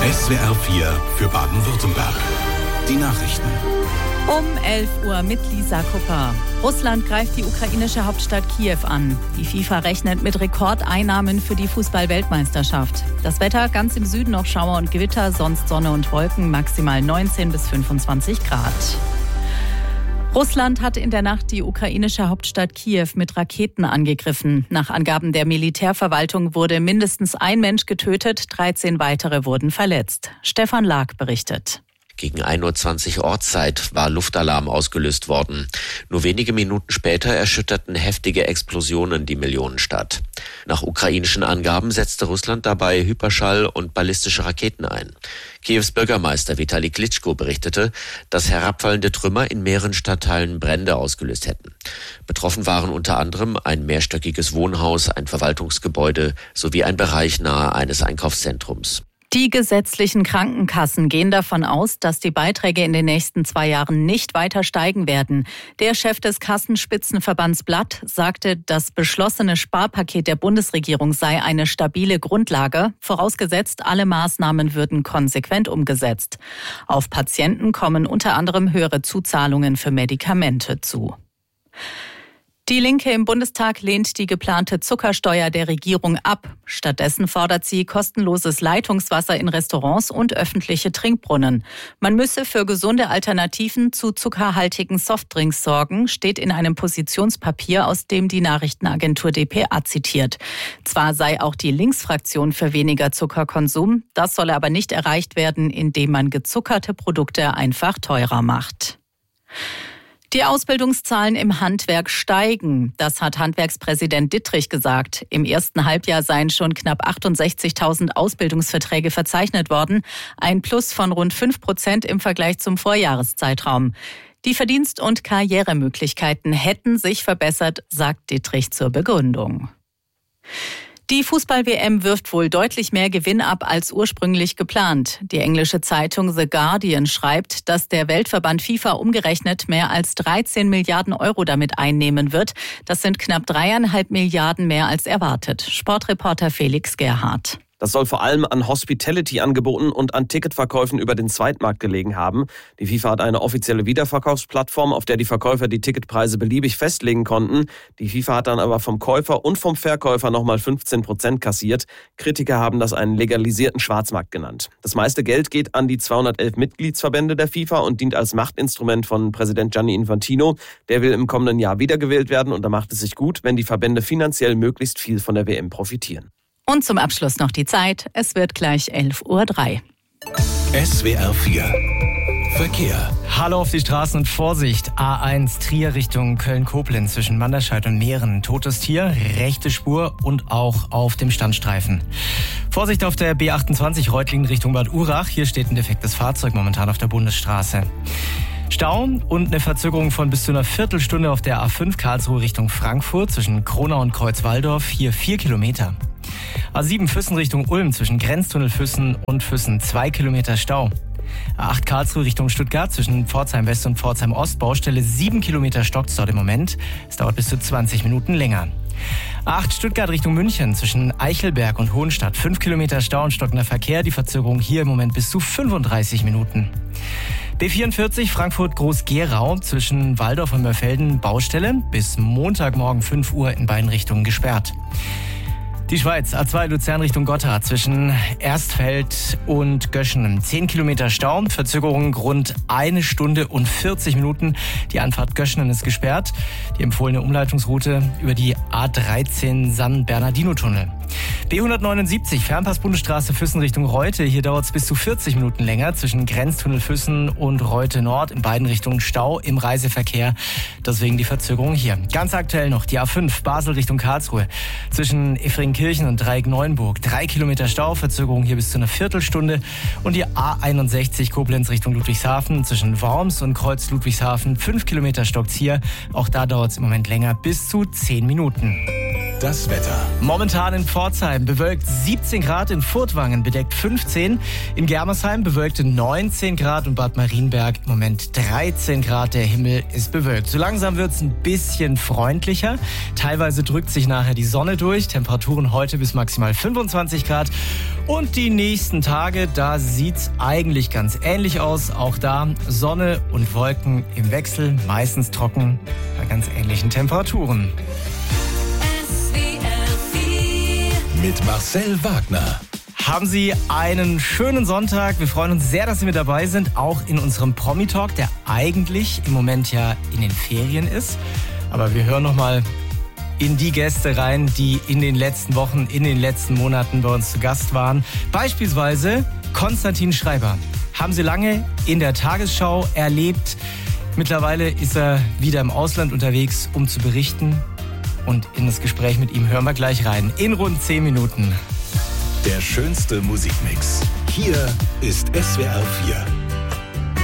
SWR 4 für Baden-Württemberg. Die Nachrichten. Um 11 Uhr mit Lisa Kupper. Russland greift die ukrainische Hauptstadt Kiew an. Die FIFA rechnet mit Rekordeinnahmen für die Fußball-Weltmeisterschaft. Das Wetter ganz im Süden noch Schauer und Gewitter, sonst Sonne und Wolken, maximal 19 bis 25 Grad. Russland hat in der Nacht die ukrainische Hauptstadt Kiew mit Raketen angegriffen. Nach Angaben der Militärverwaltung wurde mindestens ein Mensch getötet, 13 weitere wurden verletzt. Stefan Lag berichtet. Gegen 1:20 Uhr Ortszeit war Luftalarm ausgelöst worden. Nur wenige Minuten später erschütterten heftige Explosionen die Millionenstadt. Nach ukrainischen Angaben setzte Russland dabei Hyperschall- und ballistische Raketen ein. Kiews Bürgermeister Vitali Klitschko berichtete, dass herabfallende Trümmer in mehreren Stadtteilen Brände ausgelöst hätten. Betroffen waren unter anderem ein mehrstöckiges Wohnhaus, ein Verwaltungsgebäude sowie ein Bereich nahe eines Einkaufszentrums. Die gesetzlichen Krankenkassen gehen davon aus, dass die Beiträge in den nächsten 2 Jahren nicht weiter steigen werden. Der Chef des Kassenspitzenverbands Blatt sagte, das beschlossene Sparpaket der Bundesregierung sei eine stabile Grundlage, vorausgesetzt, alle Maßnahmen würden konsequent umgesetzt. Auf Patienten kommen unter anderem höhere Zuzahlungen für Medikamente zu. Die Linke im Bundestag lehnt die geplante Zuckersteuer der Regierung ab. Stattdessen fordert sie kostenloses Leitungswasser in Restaurants und öffentliche Trinkbrunnen. Man müsse für gesunde Alternativen zu zuckerhaltigen Softdrinks sorgen, steht in einem Positionspapier, aus dem die Nachrichtenagentur dpa zitiert. Zwar sei auch die Linksfraktion für weniger Zuckerkonsum, das solle aber nicht erreicht werden, indem man gezuckerte Produkte einfach teurer macht. Die Ausbildungszahlen im Handwerk steigen. Das hat Handwerkspräsident Dittrich gesagt. Im ersten Halbjahr seien schon knapp 68.000 Ausbildungsverträge verzeichnet worden. Ein Plus von rund 5% im Vergleich zum Vorjahreszeitraum. Die Verdienst- und Karrieremöglichkeiten hätten sich verbessert, sagt Dittrich zur Begründung. Die Fußball-WM wirft wohl deutlich mehr Gewinn ab als ursprünglich geplant. Die englische Zeitung The Guardian schreibt, dass der Weltverband FIFA umgerechnet mehr als 13 Milliarden Euro damit einnehmen wird. Das sind knapp 3,5 Milliarden mehr als erwartet. Sportreporter Felix Gerhardt. Das soll vor allem an Hospitality-Angeboten und an Ticketverkäufen über den Zweitmarkt gelegen haben. Die FIFA hat eine offizielle Wiederverkaufsplattform, auf der die Verkäufer die Ticketpreise beliebig festlegen konnten. Die FIFA hat dann aber vom Käufer und vom Verkäufer nochmal 15% kassiert. Kritiker haben das einen legalisierten Schwarzmarkt genannt. Das meiste Geld geht an die 211 Mitgliedsverbände der FIFA und dient als Machtinstrument von Präsident Gianni Infantino. Der will im kommenden Jahr wiedergewählt werden und da macht es sich gut, wenn die Verbände finanziell möglichst viel von der WM profitieren. Und zum Abschluss noch die Zeit. Es wird gleich 11:03 Uhr. SWR 4 Verkehr. Hallo auf die Straßen und Vorsicht. A1 Trier Richtung Köln-Koblenz zwischen Manderscheid und Mähren. Totes Tier, rechte Spur und auch auf dem Standstreifen. Vorsicht auf der B28 Reutlingen Richtung Bad Urach. Hier steht ein defektes Fahrzeug momentan auf der Bundesstraße. Stau und eine Verzögerung von bis zu einer Viertelstunde auf der A5 Karlsruhe Richtung Frankfurt zwischen Kronau und Kreuzwaldorf. Hier 4 Kilometer. A7 Füssen Richtung Ulm zwischen Grenztunnel Füssen und Füssen 2 Kilometer Stau. A8 Karlsruhe Richtung Stuttgart zwischen Pforzheim West und Pforzheim Ost Baustelle 7 Kilometer stockt dort im Moment. Es dauert bis zu 20 Minuten länger. A8 Stuttgart Richtung München zwischen Eichelberg und Hohenstadt 5 Kilometer Stau und stockender Verkehr. Die Verzögerung hier im Moment bis zu 35 Minuten. B44 Frankfurt Groß-Gerau zwischen Walldorf und Mörfelden Baustelle bis Montagmorgen 5 Uhr in beiden Richtungen gesperrt. Die Schweiz, A2 Luzern Richtung Gotthard zwischen Erstfeld und Göschen. 10 Kilometer Stau, Verzögerung rund 1 Stunde und 40 Minuten. Die Anfahrt Göschenen ist gesperrt. Die empfohlene Umleitungsroute über die A13 San-Bernardino-Tunnel. B179 Fernpass Bundesstraße Füssen Richtung Reute. Hier dauert es bis zu 40 Minuten länger zwischen Grenztunnel Füssen und Reute Nord. In beiden Richtungen Stau im Reiseverkehr. Deswegen die Verzögerung hier. Ganz aktuell noch die A5 Basel Richtung Karlsruhe. Zwischen Efringkirchen und Dreieck-Neuenburg 3 Kilometer Stau. Verzögerung hier bis zu einer Viertelstunde. Und die A61 Koblenz Richtung Ludwigshafen. Zwischen Worms und Kreuz Ludwigshafen 5 Kilometer stockt's hier. Auch da dauert es im Moment länger bis zu 10 Minuten. das Wetter. Momentan in Pforzheim bewölkt 17 Grad, in Furtwangen bedeckt 15, in Germersheim bewölkte 19 Grad und Bad Marienberg im Moment 13 Grad. Der Himmel ist bewölkt. So langsam wird es ein bisschen freundlicher. Teilweise drückt sich nachher die Sonne durch. Temperaturen heute bis maximal 25 Grad. Und die nächsten Tage, da sieht's eigentlich ganz ähnlich aus. Auch da Sonne und Wolken im Wechsel, meistens trocken bei ganz ähnlichen Temperaturen. Mit Marcel Wagner. Haben Sie einen schönen Sonntag. Wir freuen uns sehr, dass Sie mit dabei sind, auch in unserem Promi-Talk, der eigentlich im Moment ja in den Ferien ist. Aber wir hören nochmal in die Gäste rein, die in den letzten Wochen, in den letzten Monaten bei uns zu Gast waren. Beispielsweise Konstantin Schreiber. Haben Sie lange in der Tagesschau erlebt. Mittlerweile ist er wieder im Ausland unterwegs, um zu berichten. Und in das Gespräch mit ihm hören wir gleich rein. In rund 10 Minuten. Der schönste Musikmix. Hier ist SWR 4.